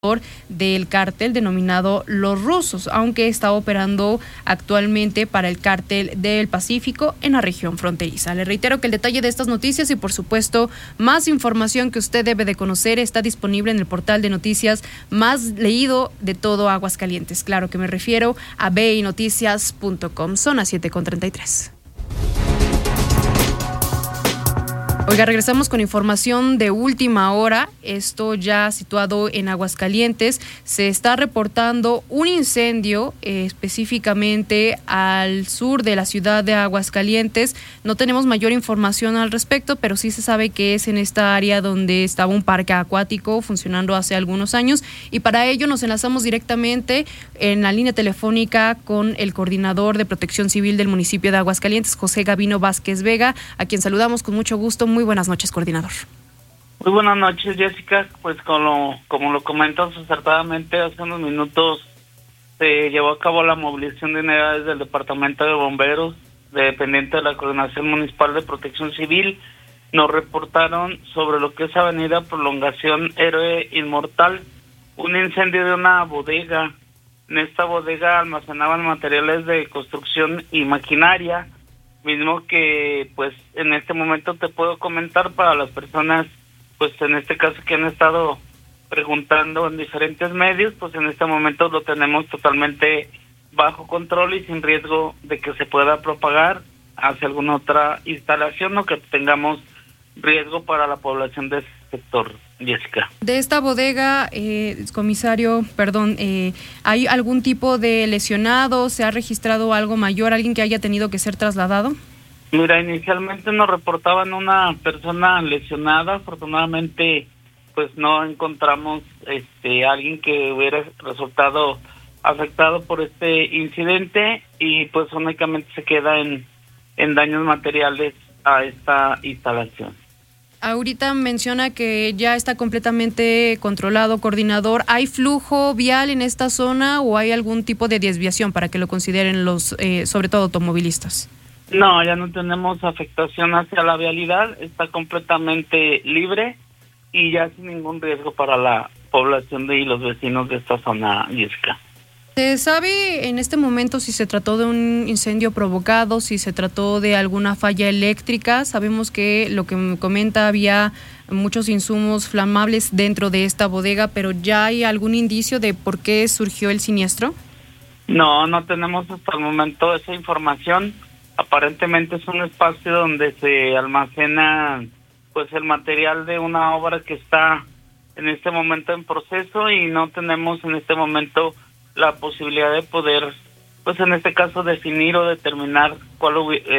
del cártel denominado Los Rusos, aunque está operando actualmente para el cártel del Pacífico en la región fronteriza. Le reitero que el detalle de estas noticias y por supuesto más información que usted debe de conocer está disponible en el portal de noticias más leído de todo Aguascalientes. Claro que me refiero a binoticias.com. Son las 7:33. Oiga, regresamos con información de última hora. Esto ya situado en Aguascalientes. Se está reportando un incendio específicamente al sur de la ciudad de Aguascalientes. No tenemos mayor información al respecto, pero sí se sabe que es en esta área donde estaba un parque acuático funcionando hace algunos años. Y para ello nos enlazamos directamente en la línea telefónica con el coordinador de Protección Civil del municipio de Aguascalientes, José Gabino Vázquez Vega, a quien saludamos con mucho gusto. Muy buenas noches, coordinador. Muy buenas noches, Jessica. Pues como lo comentas acertadamente, hace unos minutos se llevó a cabo la movilización de unidades del Departamento de Bomberos, dependiente de la Coordinación Municipal de Protección Civil. Nos reportaron sobre lo que es Avenida Prolongación Héroe Inmortal, un incendio de una bodega. En esta bodega almacenaban materiales de construcción y maquinaria, mismo que pues en este momento te puedo comentar para las personas, pues en este caso que han estado preguntando en diferentes medios, pues en este momento lo tenemos totalmente bajo control y sin riesgo de que se pueda propagar hacia alguna otra instalación o que tengamos riesgo para la población de ese sector, Jessica. De esta bodega, comisario, ¿hay algún tipo de lesionado? ¿Se ha registrado algo mayor? ¿Alguien que haya tenido que ser trasladado? Mira, inicialmente nos reportaban una persona lesionada. Afortunadamente, pues no encontramos alguien que hubiera resultado afectado por este incidente y pues únicamente se queda en daños materiales a esta instalación. Ahorita menciona que ya está completamente controlado, coordinador. ¿Hay flujo vial en esta zona o hay algún tipo de desviación para que lo consideren los, sobre todo, automovilistas? No, ya no tenemos afectación hacia la vialidad, está completamente libre y ya sin ningún riesgo para la población y los vecinos de esta zona, Jessica. ¿Se sabe en este momento si se trató de un incendio provocado, si se trató de alguna falla eléctrica? Sabemos que lo que me comenta, había muchos insumos flamables dentro de esta bodega, pero ¿ya hay algún indicio de por qué surgió el siniestro? No tenemos hasta el momento esa información. Aparentemente es un espacio donde se almacena pues el material de una obra que está en este momento en proceso y no tenemos en este momento la posibilidad de poder, pues en este caso, definir o determinar cuál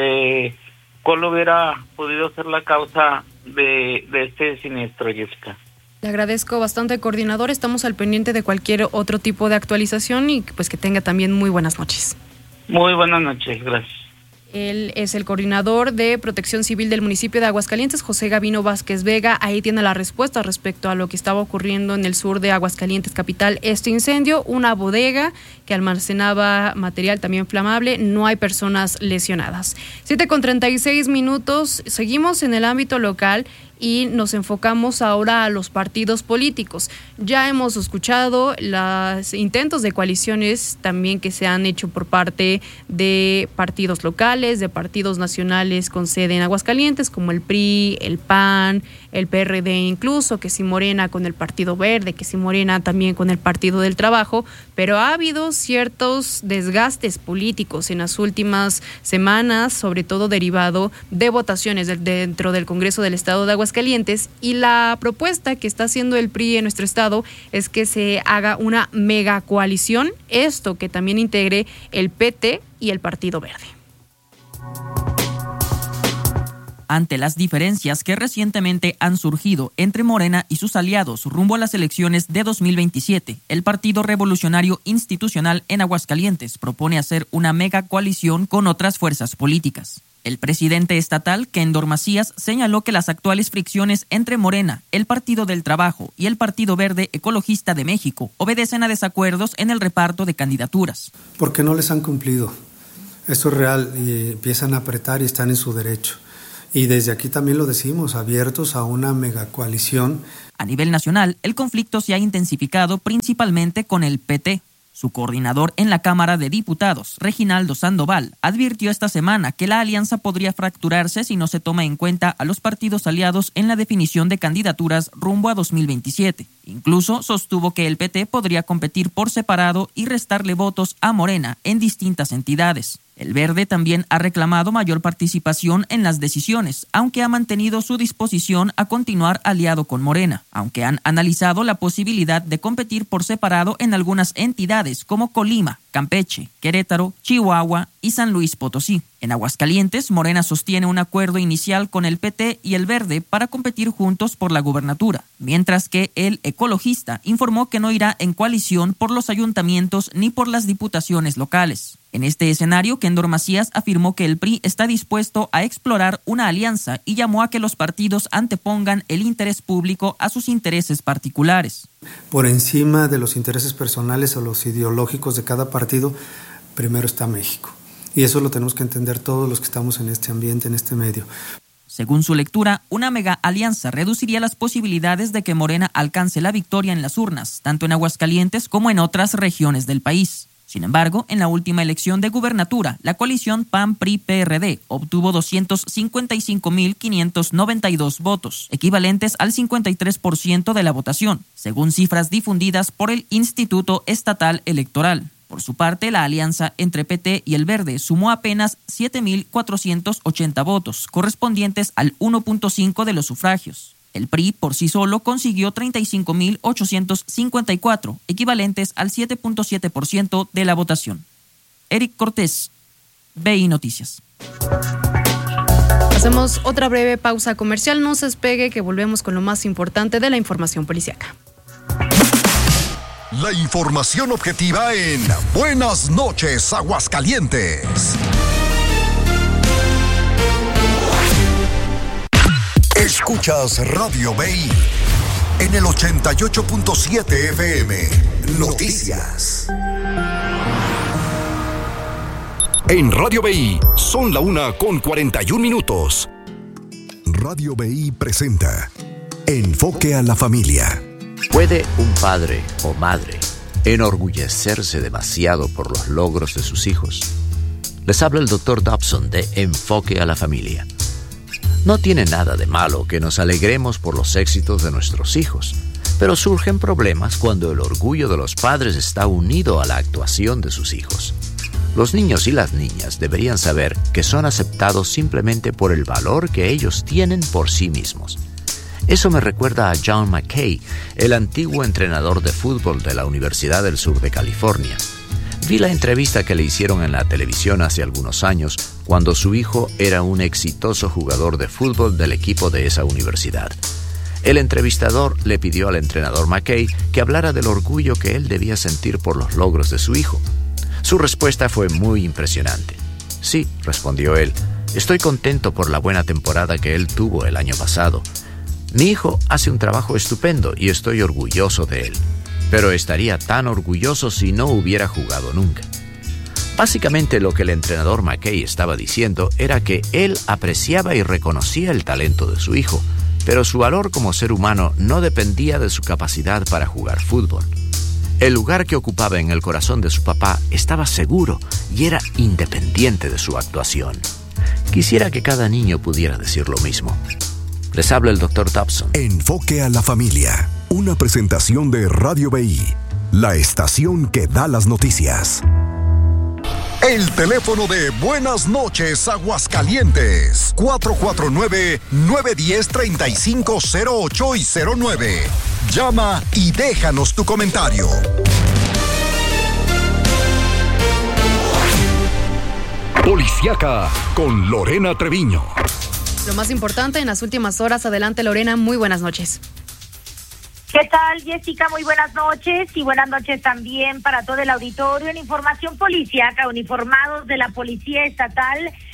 hubiera podido ser la causa de este siniestro, Jessica. Le agradezco bastante, coordinador. Estamos al pendiente de cualquier otro tipo de actualización y pues que tenga también muy buenas noches. Muy buenas noches, gracias. Él es el coordinador de Protección Civil del municipio de Aguascalientes, José Gabino Vázquez Vega. Ahí tiene la respuesta respecto a lo que estaba ocurriendo en el sur de Aguascalientes capital. Este incendio, una bodega que almacenaba material también flamable, no hay personas lesionadas. 7:36. Seguimos en el ámbito local y nos enfocamos ahora a los partidos políticos. Ya hemos escuchado los intentos de coaliciones también que se han hecho por parte de partidos locales, de partidos nacionales con sede en Aguascalientes, como el PRI, el PAN, el PRD incluso, que si Morena con el Partido Verde, que si Morena también con el Partido del Trabajo, pero ha habido ciertos desgastes políticos en las últimas semanas, sobre todo derivado de votaciones dentro del Congreso del Estado de Aguascalientes, y la propuesta que está haciendo el PRI en nuestro estado es que se haga una mega coalición, esto que también integre el PT y el Partido Verde. Ante las diferencias que recientemente han surgido entre Morena y sus aliados rumbo a las elecciones de 2027, el Partido Revolucionario Institucional en Aguascalientes propone hacer una mega coalición con otras fuerzas políticas. El presidente estatal, Kendor Macías, señaló que las actuales fricciones entre Morena, el Partido del Trabajo y el Partido Verde Ecologista de México obedecen a desacuerdos en el reparto de candidaturas. Porque no les han cumplido. Eso es real y empiezan a apretar y están en su derecho. Y desde aquí también lo decimos, abiertos a una megacoalición. A nivel nacional, el conflicto se ha intensificado principalmente con el PT. Su coordinador en la Cámara de Diputados, Reginaldo Sandoval, advirtió esta semana que la alianza podría fracturarse si no se toma en cuenta a los partidos aliados en la definición de candidaturas rumbo a 2027. Incluso sostuvo que el PT podría competir por separado y restarle votos a Morena en distintas entidades. El Verde también ha reclamado mayor participación en las decisiones, aunque ha mantenido su disposición a continuar aliado con Morena, aunque han analizado la posibilidad de competir por separado en algunas entidades como Colima, Campeche, Querétaro, Chihuahua y San Luis Potosí. En Aguascalientes, Morena sostiene un acuerdo inicial con el PT y el Verde para competir juntos por la gubernatura, mientras que el ecologista informó que no irá en coalición por los ayuntamientos ni por las diputaciones locales. En este escenario, Kendor Macías afirmó que el PRI está dispuesto a explorar una alianza y llamó a que los partidos antepongan el interés público a sus intereses particulares. Por encima de los intereses personales o los ideológicos de cada partido, primero está México. Y eso lo tenemos que entender todos los que estamos en este ambiente, en este medio. Según su lectura, una mega alianza reduciría las posibilidades de que Morena alcance la victoria en las urnas, tanto en Aguascalientes como en otras regiones del país. Sin embargo, en la última elección de gubernatura, la coalición PAN-PRI-PRD obtuvo 255.592 votos, equivalentes al 53% de la votación, según cifras difundidas por el Instituto Estatal Electoral. Por su parte, la alianza entre PT y el Verde sumó apenas 7.480 votos, correspondientes al 1.5% de los sufragios. El PRI por sí solo consiguió 35.854, equivalentes al 7.7% de la votación. Eric Cortés, BI Noticias. Hacemos otra breve pausa comercial. No se despegue, que volvemos con lo más importante de la información policíaca. La información objetiva en Buenas noches, Aguascalientes. Escuchas Radio BI en el 88.7 FM. Noticias. En Radio BI son la 1:41. Radio BI presenta Enfoque a la Familia. ¿Puede un padre o madre enorgullecerse demasiado por los logros de sus hijos? Les habla el Dr. Dobson de Enfoque a la Familia. No tiene nada de malo que nos alegremos por los éxitos de nuestros hijos, pero surgen problemas cuando el orgullo de los padres está unido a la actuación de sus hijos. Los niños y las niñas deberían saber que son aceptados simplemente por el valor que ellos tienen por sí mismos. Eso me recuerda a John McKay, el antiguo entrenador de fútbol de la Universidad del Sur de California. Vi la entrevista que le hicieron en la televisión hace algunos años, cuando su hijo era un exitoso jugador de fútbol del equipo de esa universidad. El entrevistador le pidió al entrenador McKay que hablara del orgullo que él debía sentir por los logros de su hijo. Su respuesta fue muy impresionante. Sí, respondió él, estoy contento por la buena temporada que él tuvo el año pasado. Mi hijo hace un trabajo estupendo y estoy orgulloso de él. Pero estaría tan orgulloso si no hubiera jugado nunca. Básicamente lo que el entrenador McKay estaba diciendo era que él apreciaba y reconocía el talento de su hijo, pero su valor como ser humano no dependía de su capacidad para jugar fútbol. El lugar que ocupaba en el corazón de su papá estaba seguro y era independiente de su actuación. Quisiera que cada niño pudiera decir lo mismo. Les habla el Dr. Dobson. Enfoque a la Familia. Una presentación de Radio BI, la estación que da las noticias. El teléfono de Buenas noches, Aguascalientes. 449-910-3508 y 09. Llama y déjanos tu comentario. Policiaca con Lorena Treviño. Lo más importante en las últimas horas. Adelante, Lorena, muy buenas noches. ¿Qué tal, Jessica? Muy buenas noches y buenas noches también para todo el auditorio. En información policíaca, uniformados de la Policía Estatal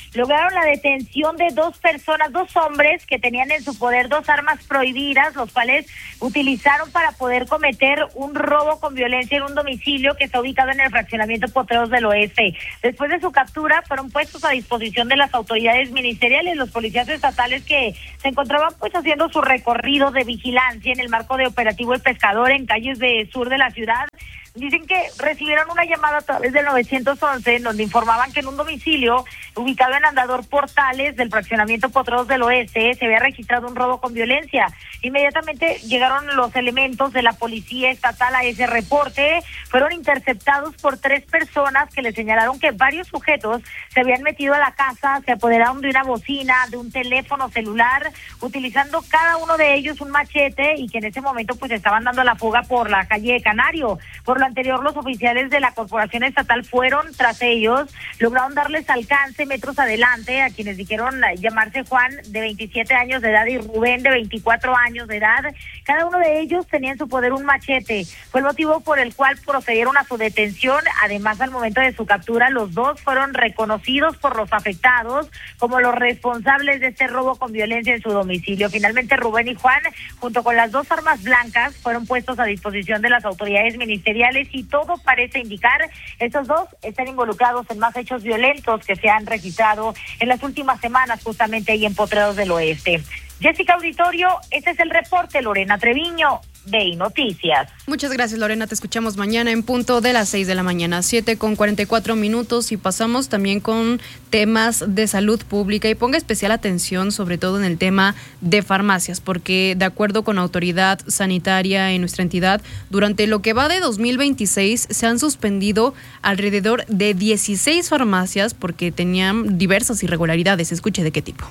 lograron la detención de dos hombres que tenían en su poder 2 armas prohibidas, los cuales utilizaron para poder cometer un robo con violencia en un domicilio que está ubicado en el fraccionamiento Potreros del Oeste. Después de su captura, fueron puestos a disposición de las autoridades ministeriales, los policías estatales que se encontraban pues haciendo su recorrido de vigilancia en el marco de operativo El Pescador en calles de sur de la ciudad. Dicen que recibieron una llamada a través del 911 en donde informaban que en un domicilio ubicado en Andador Portales del fraccionamiento Potreros del Oeste se había registrado un robo con violencia. Inmediatamente llegaron los elementos de la policía estatal a ese reporte. Fueron interceptados por 3 personas que le señalaron que varios sujetos se habían metido a la casa, se apoderaron de una bocina, de un teléfono celular, utilizando cada uno de ellos un machete y que en ese momento pues estaban dando la fuga por la calle de Canario. Por lo anterior, los oficiales de la corporación estatal fueron tras ellos, lograron darles alcance metros adelante a quienes dijeron llamarse Juan, de 27 años de edad, y Rubén, de 24 años de edad. Cada uno de ellos tenía en su poder un machete. Fue el motivo por el cual procedieron a su detención. Además, al momento de su captura, los dos fueron reconocidos por los afectados como los responsables de este robo con violencia en su domicilio. Finalmente, Rubén y Juan, junto con las 2 armas blancas, fueron puestos a disposición de las autoridades ministeriales y todo parece indicar estos dos están involucrados en más hechos violentos que se han registrado en las últimas semanas justamente ahí en Potreros del Oeste. Jessica Auditorio, este es el reporte. Lorena Treviño, BI Noticias. Muchas gracias, Lorena. Te escuchamos mañana en punto de las 6 de la mañana, 7:44, y pasamos también con temas de salud pública. Y ponga especial atención, sobre todo en el tema de farmacias, porque de acuerdo con la autoridad sanitaria en nuestra entidad, durante lo que va de 2026 se han suspendido alrededor de 16 farmacias porque tenían diversas irregularidades. Escuche de qué tipo.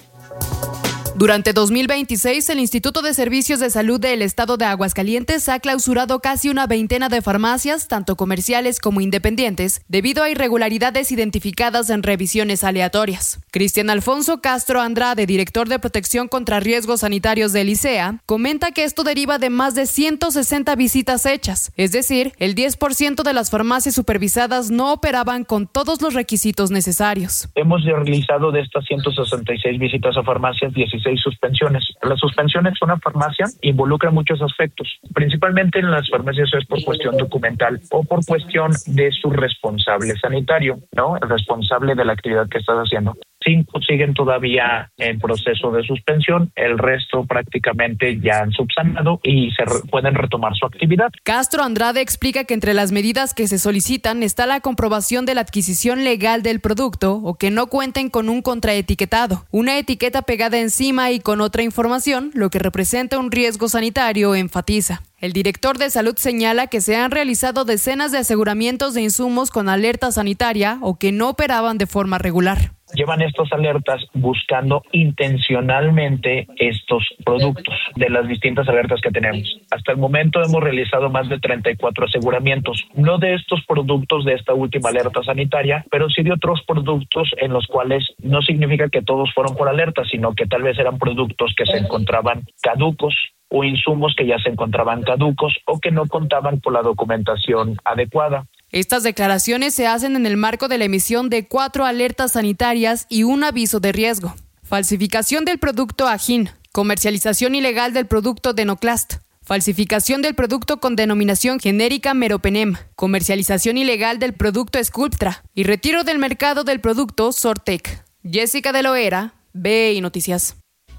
Durante 2026, el Instituto de Servicios de Salud del Estado de Aguascalientes ha clausurado casi una veintena de farmacias, tanto comerciales como independientes, debido a irregularidades identificadas en revisiones aleatorias. Cristian Alfonso Castro Andrade, director de Protección contra Riesgos Sanitarios del ICEA, comenta que esto deriva de más de 160 visitas hechas, es decir, el 10% de las farmacias supervisadas no operaban con todos los requisitos necesarios. Hemos realizado de estas 166 visitas a farmacias, 16 suspensiones. Las suspensiones de una farmacia involucran muchos aspectos. Principalmente en las farmacias es por cuestión documental o por cuestión de su responsable sanitario, ¿no? El responsable de la actividad que estás haciendo. 5 siguen todavía en proceso de suspensión, el resto prácticamente ya han subsanado y pueden retomar su actividad. Castro Andrade explica que entre las medidas que se solicitan está la comprobación de la adquisición legal del producto o que no cuenten con un contraetiquetado, una etiqueta pegada encima y con otra información, lo que representa un riesgo sanitario, enfatiza. El director de salud señala que se han realizado decenas de aseguramientos de insumos con alerta sanitaria o que no operaban de forma regular. Llevan estas alertas buscando intencionalmente estos productos de las distintas alertas que tenemos. Hasta el momento hemos realizado más de 34 aseguramientos, no de estos productos de esta última alerta sanitaria, pero sí de otros productos en los cuales no significa que todos fueron por alerta, sino que tal vez eran productos que se encontraban caducos o insumos que ya se encontraban caducos o que no contaban con la documentación adecuada. Estas declaraciones se hacen en el marco de la emisión de 4 alertas sanitarias y un aviso de riesgo. Falsificación del producto Agin, comercialización ilegal del producto Denoclast, falsificación del producto con denominación genérica Meropenem, comercialización ilegal del producto Sculptra y retiro del mercado del producto Sortec. Jessica de Loera, BI Noticias.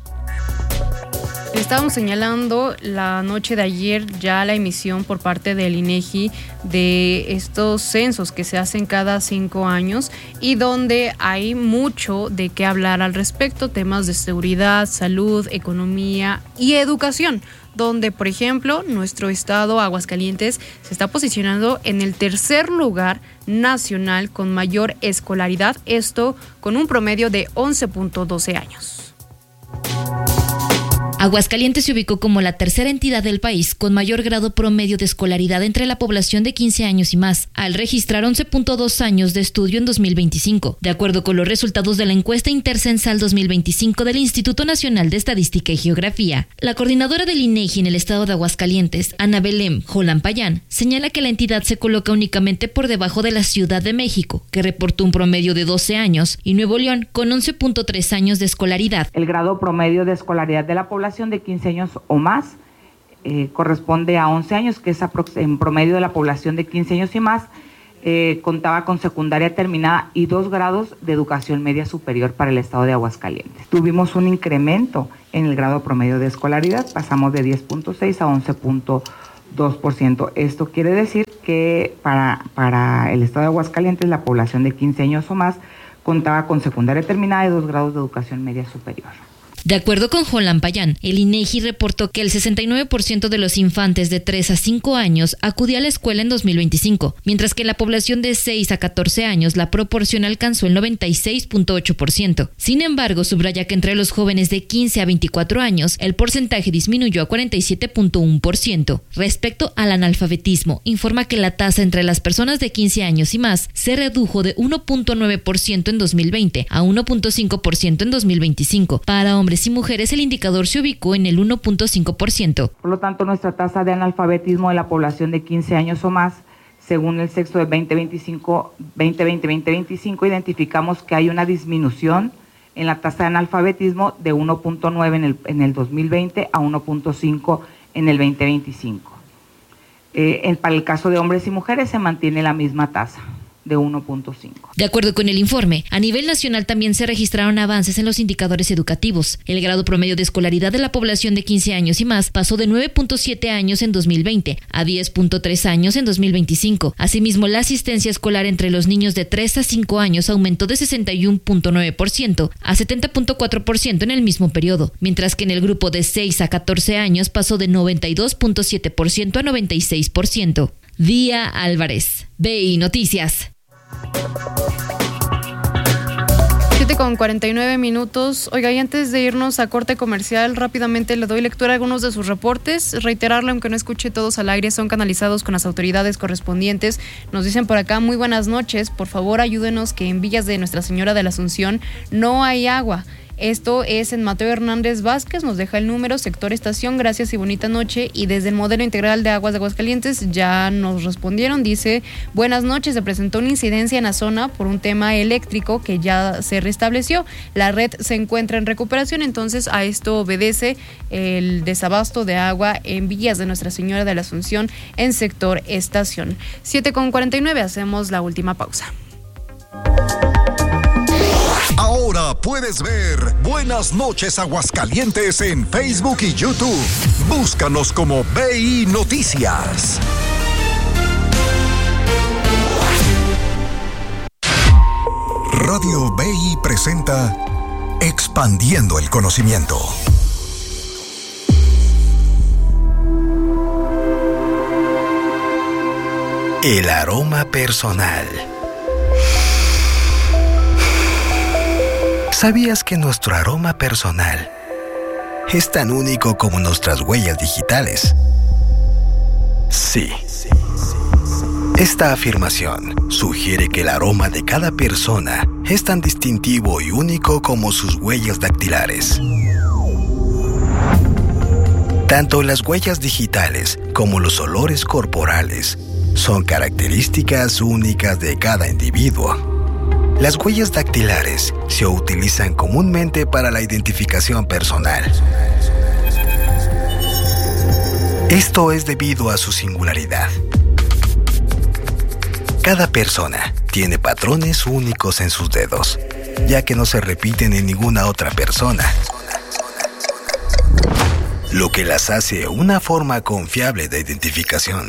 Estábamos señalando la noche de ayer ya la emisión por parte del INEGI de estos censos que se hacen cada 5 años y donde hay mucho de qué hablar al respecto, temas de seguridad, salud, economía y educación, donde, por ejemplo, nuestro estado, Aguascalientes, se está posicionando en el 3er lugar nacional con mayor escolaridad, esto con un promedio de 11.12 años. Aguascalientes se ubicó como la tercera entidad del país con mayor grado promedio de escolaridad entre la población de 15 años y más, al registrar 11.2 años de estudio en 2025, de acuerdo con los resultados de la encuesta intercensal 2025 del Instituto Nacional de Estadística y Geografía. La coordinadora del INEGI en el estado de Aguascalientes, Ana Belén Holland Payán, señala que la entidad se coloca únicamente por debajo de la Ciudad de México, que reportó un promedio de 12 años, y Nuevo León con 11.3 años de escolaridad. El grado promedio de escolaridad de la población de 15 años o más corresponde a 11 años, que es en promedio de la población de 15 años y más, contaba con secundaria terminada y 2 grados de educación media superior para el estado de Aguascalientes. Tuvimos un incremento en el grado promedio de escolaridad, pasamos de 10.6 a 11.2%. Esto quiere decir que para el estado de Aguascalientes la población de 15 años o más contaba con secundaria terminada y 2 grados de educación media superior. De acuerdo con Holland Payán, el INEGI reportó que el 69% de los infantes de 3 a 5 años acudía a la escuela en 2025, mientras que en la población de 6 a 14 años la proporción alcanzó el 96.8%. Sin embargo, subraya que entre los jóvenes de 15 a 24 años el porcentaje disminuyó a 47.1%. Respecto al analfabetismo, informa que la tasa entre las personas de 15 años y más se redujo de 1.9% en 2020 a 1.5% en 2025. Para hombres y mujeres el indicador se ubicó en el 1.5%. Por lo tanto, nuestra tasa de analfabetismo de la población de 15 años o más, según el censo de 2020-2025, identificamos que hay una disminución en la tasa de analfabetismo de 1.9 en el 2020 a 1.5 en el 2025. Para el caso de hombres y mujeres se mantiene la misma tasa, de 1.5. De acuerdo con el informe, a nivel nacional también se registraron avances en los indicadores educativos. El grado promedio de escolaridad de la población de 15 años y más pasó de 9.7 años en 2020 a 10.3 años en 2025. Asimismo, la asistencia escolar entre los niños de 3 a 5 años aumentó de 61.9% a 70.4% en el mismo periodo, mientras que en el grupo de 6 a 14 años pasó de 92.7% a 96%. Día Álvarez, BI Noticias. 7:49. Oiga, y antes de irnos a corte comercial, rápidamente le doy lectura a algunos de sus reportes. Reiterarle, aunque no escuche todos al aire, son canalizados con las autoridades correspondientes. Nos dicen por acá, muy buenas noches, por favor ayúdenos que en Villas de Nuestra Señora de la Asunción no hay agua. Esto es en Mateo Hernández Vázquez, nos deja el número, sector estación, gracias y bonita noche. Y desde el modelo integral de aguas de Aguascalientes ya nos respondieron, dice, buenas noches, se presentó una incidencia en la zona por un tema eléctrico que ya se restableció. La red se encuentra en recuperación, entonces a esto obedece el desabasto de agua en Villas de Nuestra Señora de la Asunción en sector estación. 7:49, hacemos la última pausa. Ahora puedes ver Buenas noches Aguascalientes en Facebook y YouTube. Búscanos como BI Noticias. Radio BI presenta Expandiendo el Conocimiento. El aroma personal. ¿Sabías que nuestro aroma personal es tan único como nuestras huellas digitales? Sí. Esta afirmación sugiere que el aroma de cada persona es tan distintivo y único como sus huellas dactilares. Tanto las huellas digitales como los olores corporales son características únicas de cada individuo. Las huellas dactilares se utilizan comúnmente para la identificación personal. Esto es debido a su singularidad. Cada persona tiene patrones únicos en sus dedos, ya que no se repiten en ninguna otra persona, lo que las hace una forma confiable de identificación.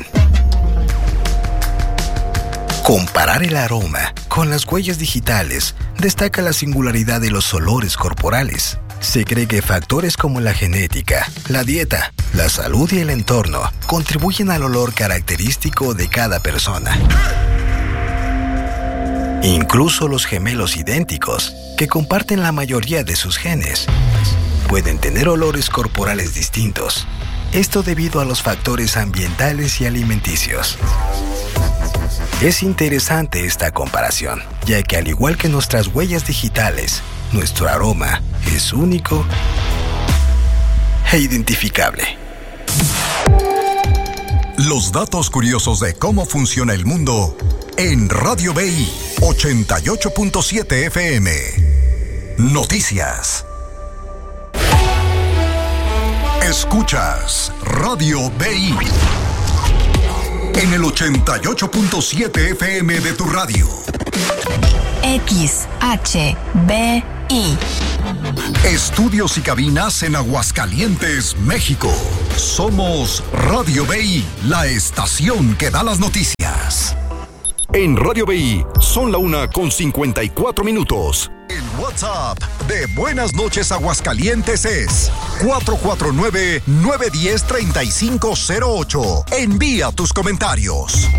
Comparar el aroma con las huellas digitales destaca la singularidad de los olores corporales. Se cree que factores como la genética, la dieta, la salud y el entorno contribuyen al olor característico de cada persona. Incluso los gemelos idénticos, que comparten la mayoría de sus genes, pueden tener olores corporales distintos. Esto debido a los factores ambientales y alimenticios. Es interesante esta comparación, ya que al igual que nuestras huellas digitales, nuestro aroma es único e identificable. Los datos curiosos de cómo funciona el mundo en Radio BI 88.7 FM. Noticias. Escuchas Radio BI en el 88.7 FM de tu radio. XHBI. Estudios y cabinas en Aguascalientes, México. Somos Radio BI, la estación que da las noticias. En Radio BI son la 1:54. El WhatsApp de Buenas Noches Aguascalientes es 449-910-3508. Envía tus comentarios.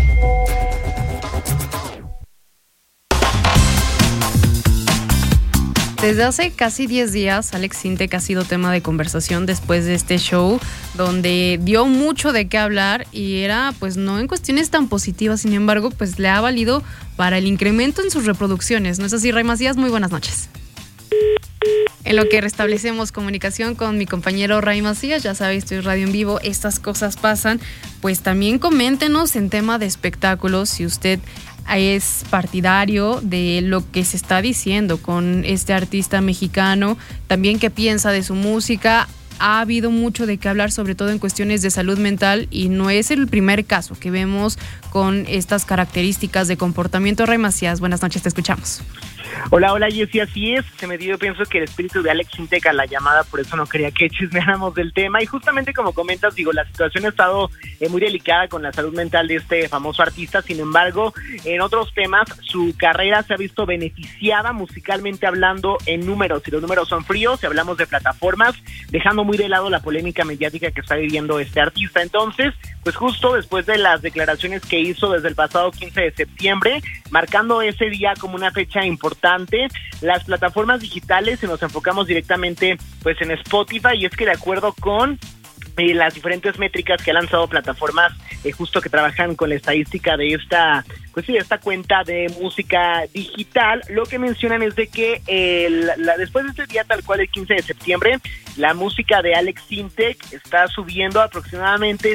Desde hace casi 10 días, Alex Sintek ha sido tema de conversación después de este show, donde dio mucho de qué hablar y era, pues, no en cuestiones tan positivas, sin embargo, pues le ha valido para el incremento en sus reproducciones. ¿No es así, Ray Macías? Muy buenas noches. En lo que restablecemos comunicación con mi compañero Ray Macías, ya sabéis, estoy Radio en Vivo, estas cosas pasan, pues también coméntenos en tema de espectáculos, si usted es partidario de lo que se está diciendo con este artista mexicano, también qué piensa de su música. Ha habido mucho de qué hablar, sobre todo en cuestiones de salud mental, y no es el primer caso que vemos con estas características de comportamiento. Ray Macías, buenas noches, te escuchamos. Hola, Jessy, así es. Se me dio, pienso que el espíritu de Alex Sintek a la llamada, por eso no quería que chismeáramos del tema. Y justamente como comentas, la situación ha estado muy delicada con la salud mental de este famoso artista. Sin embargo, en otros temas, su carrera se ha visto beneficiada musicalmente hablando en números. Y los números son fríos, si hablamos de plataformas, dejando muy de lado la polémica mediática que está viviendo este artista. Entonces, pues justo después de las declaraciones que hizo desde el pasado 15 de septiembre, marcando ese día como una fecha importante, las plataformas digitales, si nos enfocamos directamente pues en Spotify, y es que de acuerdo con las diferentes métricas que ha lanzado plataformas justo que trabajan con la estadística de esta cuenta de música digital, lo que mencionan es de que después de este día tal cual, el 15 de septiembre, la música de Alex Sintek está subiendo aproximadamente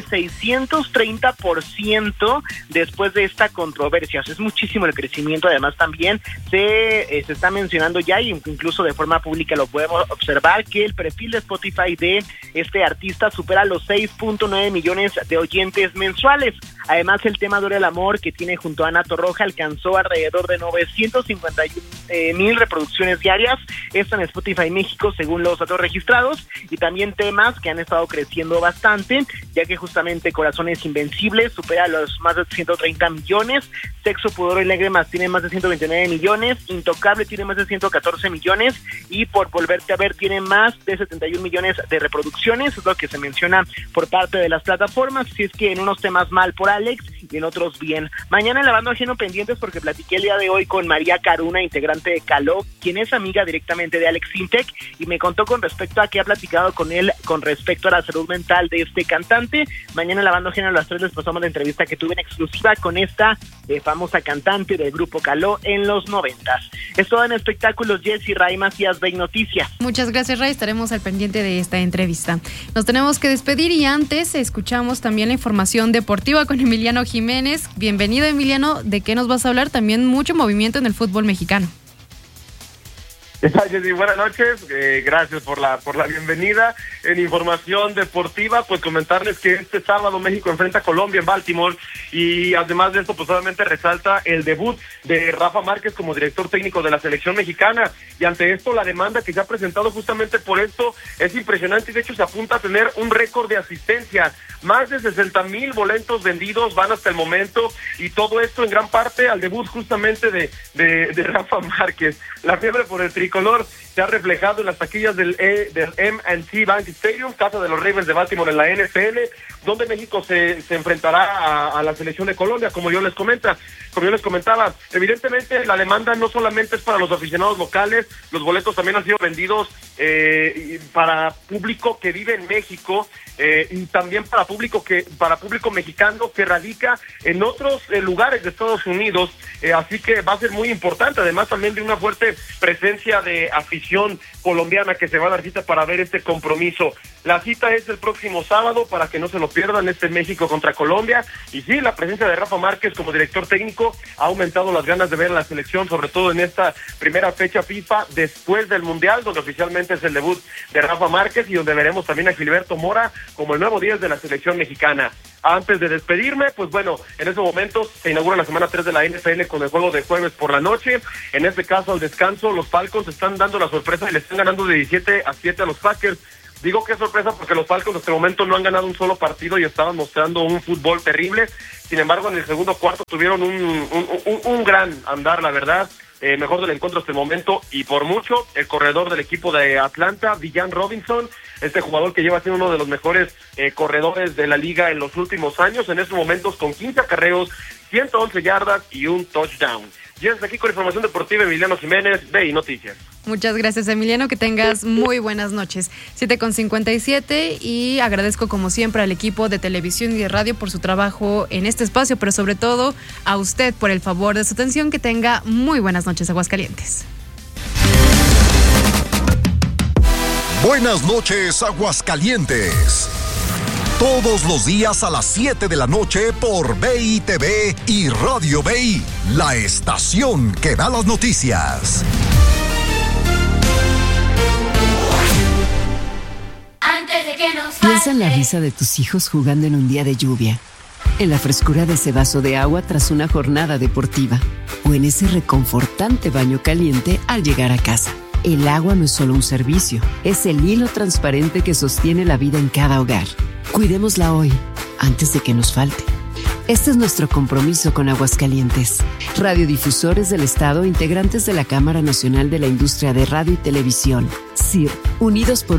630% después de esta controversia. O sea, es muchísimo el crecimiento. Además también se está mencionando ya, y incluso de forma pública lo podemos observar, que el perfil de Spotify de este artista supera los 6.9 millones de oyentes mensuales. Además, el tema Duele el Amor, que tiene junto a Ana Torroja, alcanzó alrededor de 951,000 reproducciones diarias, esto en Spotify México según los datos registrados. Y también temas que han estado creciendo bastante, ya que justamente Corazones Invencibles supera los más de 130 millones, Sexo, Pudor y Lágrimas tiene más de 129 millones, Intocable tiene más de 114 millones y Por Volverte a Ver tiene más de 71 millones de reproducciones, es lo que se menciona por parte de las plataformas. Si es que en unos temas mal por Alex y en otros bien. Mañana en Lavando Ajeno pendientes, porque platiqué el día de hoy con María Caruna, integrante de Caló, quien es amiga directamente de Alex Sintek, y me contó con respecto a que ha platicado con él con respecto a la salud mental de este cantante. Mañana en Lavando Ajeno a las 3 les pasamos la entrevista que tuve en exclusiva con esta famosa cantante del grupo Caló en los 90s. Es todo en espectáculos. Jessy, Ray Macías, Big Noticias. Muchas gracias, Ray. Estaremos al pendiente de esta entrevista. Nos tenemos que despedir y antes escuchamos también la información deportiva con Emiliano Jiménez. Bienvenido, Emiliano. ¿De qué nos vas a hablar? También mucho movimiento en el fútbol mexicano. ¿Qué tal, Jessy? Buenas noches, gracias por la bienvenida. En información deportiva, pues comentarles que este sábado México enfrenta a Colombia en Baltimore, y además de esto, pues obviamente resalta el debut de Rafa Márquez como director técnico de la selección mexicana, y ante esto la demanda que se ha presentado justamente por esto es impresionante, y de hecho se apunta a tener un récord de asistencia. Más de 60,000 boletos vendidos van hasta el momento, y todo esto en gran parte al debut justamente de Rafa Márquez. La fiebre por el tricolor tricolor se ha reflejado en las taquillas del M&T Bank Stadium, casa de los Ravens de Baltimore en la NFL, donde México se enfrentará a la selección de Colombia, como yo les comentaba. Evidentemente la demanda no solamente es para los aficionados locales, los boletos también han sido vendidos para público que vive en México, y también para público mexicano que radica en otros lugares de Estados Unidos, así que va a ser muy importante, además también de una fuerte presencia de afición colombiana que se va a dar cita para ver este compromiso. La cita es el próximo sábado, para que no se lo pierdan, México contra Colombia, y sí, la presencia de Rafa Márquez como director técnico ha aumentado las ganas de ver a la selección, sobre todo en esta primera fecha FIFA después del Mundial, donde oficialmente es el debut de Rafa Márquez y donde veremos también a Gilberto Mora como el nuevo 10 de la selección mexicana. Antes de despedirme, pues bueno, en esos momentos se inaugura la semana 3 de la NFL con el juego de jueves por la noche. En este caso, al descanso, los Falcons están dando la sorpresa y le están ganando de 17-7 a los Packers. Digo que es sorpresa porque los Falcons hasta el momento no han ganado un solo partido y estaban mostrando un fútbol terrible. Sin embargo, en el segundo cuarto tuvieron un gran andar, la verdad. Mejor del encuentro hasta el momento, y por mucho, el corredor del equipo de Atlanta, Villan Robinson, este jugador que lleva siendo uno de los mejores corredores de la liga en los últimos años, en estos momentos con 15 acarreos, 111 yardas y un touchdown. Y hasta aquí con información deportiva, Emiliano Jiménez, BI Noticias. Muchas gracias, Emiliano, que tengas muy buenas noches. 7:57, y agradezco como siempre al equipo de televisión y de radio por su trabajo en este espacio, pero sobre todo a usted por el favor de su atención. Que tenga muy buenas noches, Aguascalientes. Buenas noches, Aguascalientes. Todos los días a las 7 de la noche por BI TV y Radio BI, la estación que da las noticias. Piensa en la risa de tus hijos jugando en un día de lluvia, en la frescura de ese vaso de agua tras una jornada deportiva, o en ese reconfortante baño caliente al llegar a casa. El agua no es solo un servicio, es el hilo transparente que sostiene la vida en cada hogar. Cuidémosla hoy, antes de que nos falte. Este es nuestro compromiso con Aguascalientes. Radiodifusores del Estado, integrantes de la Cámara Nacional de la Industria de Radio y Televisión, CIR, unidos por